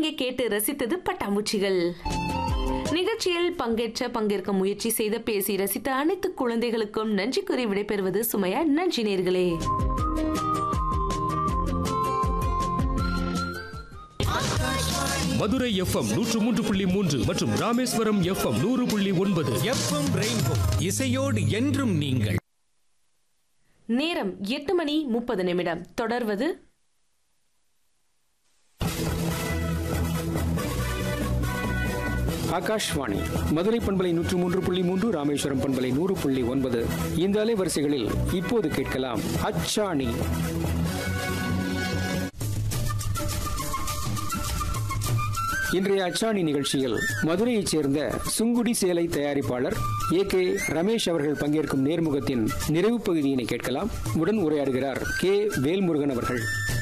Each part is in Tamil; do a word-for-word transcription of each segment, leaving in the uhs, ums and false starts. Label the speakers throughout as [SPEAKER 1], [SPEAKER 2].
[SPEAKER 1] நீங்க கேட்டு ரசித்தது பட்டாம்பூச்சிகள். நிகழ்ச்சியில் பங்கேற்ற பங்கேற்க முயற்சி செய்த பேசி ரசித்த அனைத்து குழந்தைகளுக்கும் நன்றி கூறி விடைபெறுவது சுமையா. நன்றி நேர்களே.
[SPEAKER 2] மதுரை எஃப்எம் நூற்று மூன்று புள்ளி மூன்று மற்றும் ராமேஸ்வரம் எஃப்எம் நூறு புள்ளி ஒன்பது.
[SPEAKER 3] எஃப்எம் ரெயின்போ இசையோடு என்றும் நீங்கள்.
[SPEAKER 1] நேரம் எட்டு மணி முப்பது நிமிடம். தொடர்வது
[SPEAKER 4] ஆகாஷ்வாணி மதுரை பண்பலை நூற்று மூன்று புள்ளி மூன்று, ராமேஸ்வரம் பண்பலை நூறு புள்ளி ஒன்பது. இந்த அலைவரிசைகளில் இப்போது கேட்கலாம் அச்சாணி. இன்றைய அச்சாணி நிகழ்ச்சியில் மதுரையைச் சேர்ந்த சுங்குடி சேலை தயாரிப்பாளர் ஏ கே ரமேஷ் அவர்கள் பங்கேற்கும் நேர்முகத்தின் நிறைவு பகுதியினை கேட்கலாம். உடன் உரையாடுகிறார் கே வேல்முருகன் அவர்கள்.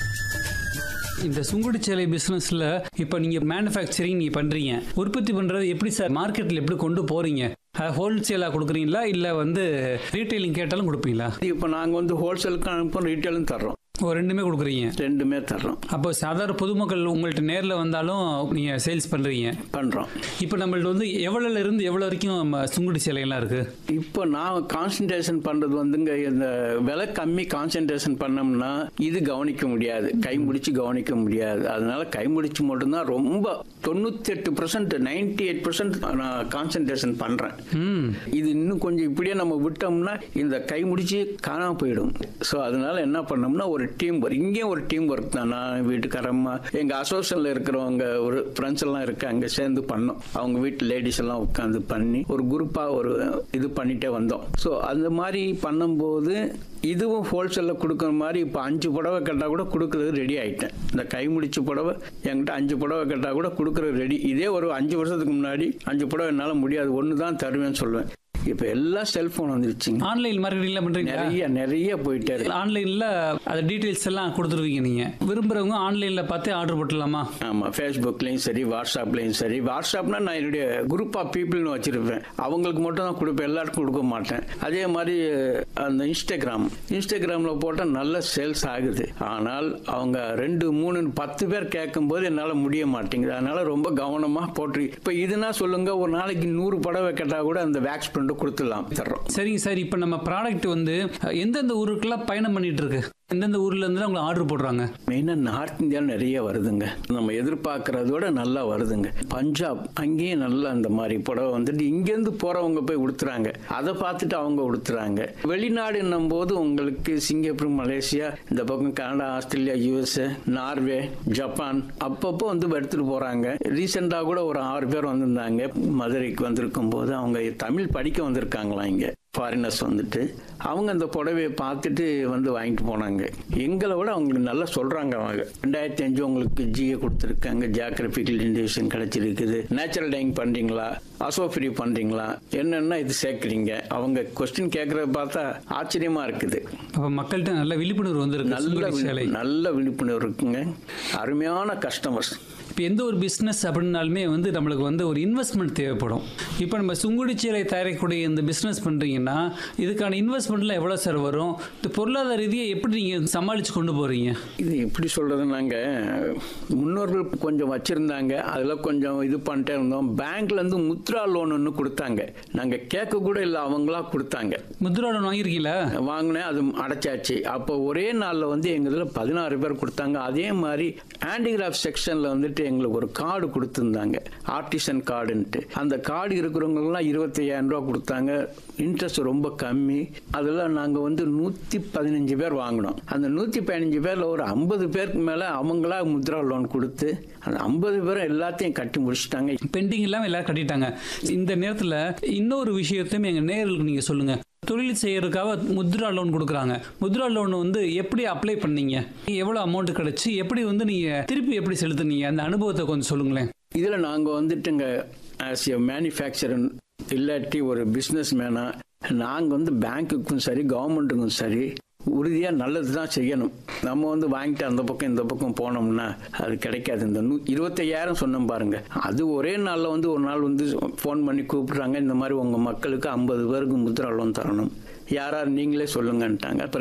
[SPEAKER 5] இந்த சுங்குடி சேலை பிசினஸ்ல இப்ப நீங்க மேனுஃபேக்சரிங் நீங்க பண்றீங்க, உற்பத்தி பண்றது எப்படி சார்? மார்க்கெட்ல எப்படி கொண்டு போறீங்க? ஹோல்சேலா கொடுக்குறீங்களா இல்ல வந்து ரீட்டைலிங் கேட்டாலும் கொடுப்பீங்களா?
[SPEAKER 6] இப்போ நாங்கள் வந்து ஹோல்சேலுக்கு அனுப்போம், ரீட்டைலும் தர்றோம்.
[SPEAKER 5] ரெண்டுமே கொடுக்குறீங்க?
[SPEAKER 6] ரெண்டுமே தர்றோம்.
[SPEAKER 5] அப்போ சாதாரண பொதுமக்கள் உங்கள்ட்ட நேரில் வந்தாலும் நீங்க சேல்ஸ் பண்றீங்க?
[SPEAKER 6] பண்றோம். இப்போ
[SPEAKER 5] நம்மள்ட்ட வந்து எவ்வளவுல இருந்து எவ்வளவு வரைக்கும் சுங்குடி சேலைகள்லாம் இருக்கு?
[SPEAKER 6] இப்போ நான் கான்சன்ட்ரேஷன் பண்றது வந்துங்க, இந்த விலை கம்மி கான்சன்ட்ரேஷன் பண்ணோம்னா இது கவனிக்க முடியாது, கை முடிச்சு கவனிக்க முடியாது. அதனால கை முடிச்சு மட்டும்தான் ரொம்ப தொண்ணூத்தி எட்டு பர்சன்ட் நைன்டி எயிட் பர்சன்ட் நான் கான்சன்ட்ரேஷன் பண்றேன். இது இன்னும் கொஞ்சம் இப்படியே நம்ம விட்டோம்னா இந்த கை முடிச்சு காணாம போயிடும். ஸோ அதனால என்ன பண்ணோம்னா ஒரு டீம் ஒர்க், இங்கேயும் ஒரு டீம் ஒர்க் தான். நான் வீட்டுக்காரம்மா எங்க அசோசியேஷன்ல இருக்கிறவங்க ஒரு ஃப்ரெண்ட்ஸ் எல்லாம் இருக்காங்க, சேர்ந்து பண்ணோம். அவங்க வீட்டு லேடிஸ் எல்லாம் உட்காந்து பண்ணி ஒரு குரூப்பா ஒரு இது பண்ணிட்டே வந்தோம். ஸோ அந்த மாதிரி பண்ணும்போது இதுவும் ஹோல்சேலில் கொடுக்குற மாதிரி இப்போ அஞ்சு புடவை கேட்டால் கூட கொடுக்குறது ரெடி ஆகிட்டேன். இந்த கை முடிச்சு புடவை என்கிட்ட அஞ்சு புடவை கேட்டால் கூட கொடுக்குறது ரெடி. இதே ஒரு அஞ்சு வருஷத்துக்கு முன்னாடி அஞ்சு புடவை என்னால் முடியாது, ஒன்று தான் தருவேன்னு சொல்லுவேன். இப்ப எல்லாம் செல்போன் வந்துருச்சுங்க.
[SPEAKER 5] ஆன்லைன் மார்க்கெட்டிங்ல பண்றீங்க? நிறைய
[SPEAKER 6] நிறைய போயிட்டே இருக்கு.
[SPEAKER 5] ஆன்லைன்ல அது டீடைல்ஸ் எல்லாம் கொடுத்துருவீங்க. நீங்க விரும்புறவங்க ஆன்லைன்ல பார்த்து ஆர்டர் போட்டுலாமா?
[SPEAKER 6] ஆமா, ஃபேஸ்புக்லயும் சரி வாட்ஸ்அப்லயும் சரி. வாட்ஸ்அப்னா நான் என்னுடைய குரூப் ஆஃப் பீப்புள்னு வச்சிருப்பேன், அவங்களுக்கு மட்டும் தான் கொடுப்பேன், எல்லாருக்கும் கொடுக்க மாட்டேன். அதே மாதிரி அந்த இன்ஸ்டாகிராம் இன்ஸ்டாகிராம்ல போட்டா நல்ல சேல்ஸ் ஆகுது. ஆனால் அவங்க ரெண்டு மூணு பத்து பேர் கேட்கும் போது என்னால முடிய மாட்டேங்குது. அதனால ரொம்ப கவனமா போட்டு இப்ப இதுனா சொல்லுங்க, ஒரு நாளைக்கு நூறு படவை கேட்டா கூட அந்த வேக்ஸ் பிரிண்ட் கொடுத்துடலாம், தர்றோம்.
[SPEAKER 5] சரிங்க சார். இப்ப நம்ம ப்ராடக்ட் வந்து எந்தெந்த ஊருக்குலாம் பயணம் பண்ணிட்டு இருக்கு? எந்தெந்த ஊர்ல இருந்து உங்களுக்கு ஆர்டர் போடுறாங்க?
[SPEAKER 6] மெயினா நார்த் இந்தியா நிறைய வருதுங்க, நம்ம எதிர்பார்க்கறதோட நல்லா வருதுங்க. பஞ்சாப் அங்கேயும் நல்லா அந்த மாதிரி புடவை வந்துட்டு இங்கேருந்து போறவங்க போய் உடுத்துறாங்க, அதை பார்த்துட்டு அவங்க உடுத்துறாங்க. வெளிநாடுன்னும் போது உங்களுக்கு சிங்கப்பூர், மலேசியா, இந்த பக்கம் Canada, Australia, USA, Norway, Japan அப்பப்போ வந்து எடுத்துட்டு போறாங்க. ரீசெண்டா கூட ஒரு ஆறு பேர் வந்திருந்தாங்க மதுரைக்கு. வந்திருக்கும் போது அவங்க தமிழ் படிக்க வந்திருக்காங்களாம் இங்க, ஃபாரினர்ஸ் வந்துட்டு. அவங்க அந்த புடவையை பார்த்துட்டு வந்து வாங்கிட்டு போனாங்க. எங்களை விட அவங்களுக்கு நல்லா சொல்றாங்க. அவங்க ரெண்டாயிரத்தி அஞ்சு உங்களுக்கு ஜிஏ கொடுத்துருக்காங்க, ஜியாகிரபிக்கல் இண்டிகேஷன் கிடைச்சிருக்குது, நேச்சுரல் டைங் பண்றீங்களா, அசோஃப்ரி பண்றீங்களா, என்னென்ன இது சேர்க்குறீங்க. அவங்க கொஸ்டின் கேட்கறத பார்த்தா ஆச்சரியமா இருக்குது.
[SPEAKER 5] அப்ப மக்கள்கிட்ட நல்ல விழிப்புணர்வு வந்து
[SPEAKER 6] நல்ல நல்ல விழிப்புணர்வு இருக்குங்க, அருமையான கஸ்டமர்ஸ்.
[SPEAKER 5] இப்போ எந்த ஒரு பிஸ்னஸ் அப்படின்னாலுமே வந்து நம்மளுக்கு வந்து ஒரு இன்வெஸ்ட்மெண்ட் தேவைப்படும். இப்போ நம்ம சுங்குடி சேலை தயாரிக்கக்கூடிய இந்த பிஸ்னஸ் பண்ணுறீங்கன்னா இதுக்கான இன்வெஸ்ட்மெண்ட்லாம் எவ்வளோ சார் வரும்? இந்த பொருளாதார ரீதியை எப்படி நீங்கள் சமாளித்து கொண்டு போகிறீங்க?
[SPEAKER 6] இது எப்படி சொல்கிறது, நாங்கள் முன்னோர்கள் கொஞ்சம் வச்சுருந்தாங்க, அதில் கொஞ்சம் இது பண்ணிட்டே இருந்தோம். பேங்க்லேருந்து முத்ரா லோன் ஒன்று கொடுத்தாங்க, நாங்கள் கேட்க கூட இல்லை, அவங்களா கொடுத்தாங்க.
[SPEAKER 5] முத்ரா லோன் வாங்கியிருக்கீங்களா?
[SPEAKER 6] வாங்கினேன், அது அடைச்சாச்சு. அப்போ ஒரே நாளில் வந்து எங்கள் இதில் பதினாறு பேர் கொடுத்தாங்க. அதே மாதிரி ஹேண்டிகிராஃப்ட் செக்ஷனில் வந்துட்டு எங்களுக்கு ஒரு கார்டு கொடுத்துருந்தாங்க, ஆர்டிசன் கார்டுன்ட்டு. அந்த கார்டு இருக்கிறவங்களுக்குலாம் இருபத்தி ஐயாயிரம் ரூபா கொடுத்தாங்க. இன்ட்ரெஸ்ட் ரொம்ப கம்மி. அதெல்லாம் நாங்கள் வந்து நூற்றி பதினஞ்சு பேர் வாங்கினோம். அந்த நூற்றி பதினஞ்சு பேரில் ஒரு ஐம்பது பேருக்கு மேலே அவங்களா முத்ரா லோன் கொடுத்து அந்த ஐம்பது பேரும் எல்லாத்தையும் கட்டி முடிச்சுட்டாங்க.
[SPEAKER 5] பெண்டிங் இல்லாமல் எல்லாரும் கட்டிட்டாங்க. இந்த நேரத்தில் இன்னொரு விஷயத்தையும் எங்கள் நேயர்களுக்கு நீங்கள் சொல்லுங்கள். தொழில் செய்யறதுக்காக முத்ரா லோன் கொடுக்குறாங்க. முத்ரா லோன் வந்து எப்படி அப்ளை பண்ணீங்க, எவ்வளோ அமௌண்ட் கிடைச்சி, எப்படி வந்து நீங்கள் திருப்பி எப்படி செலுத்துனீங்க, அந்த அனுபவத்தை கொஞ்சம் சொல்லுங்களேன்.
[SPEAKER 6] இதில் நாங்கள் வந்துட்டுங்க ஆஸ் எ மேனுஃபேக்சரர் இல்லாட்டி ஒரு பிஸ்னஸ் மேனா, நாங்கள் வந்து பேங்க்குக்கும் சரி கவர்மெண்ட்டுக்கும் சரி உறுதியாக நல்லது தான் செய்யணும். நம்ம வந்து வாங்கிட்டு அந்த பக்கம் இந்த பக்கம் போனோம்னா அது கிடைக்காது. இந்த நூ இருபத்தையாயிரம் சொன்னோம் பாருங்க, அது ஒரே நாளில் வந்து ஒரு நாள் வந்து ஃபோன் பண்ணி கூப்பிட்றாங்க, இந்த மாதிரி உங்கள் மக்களுக்கு ஐம்பது பேருக்கு முத்ரா லோன் தரணும், யார் யார் நீங்களே சொல்லுங்கன்ட்டாங்க.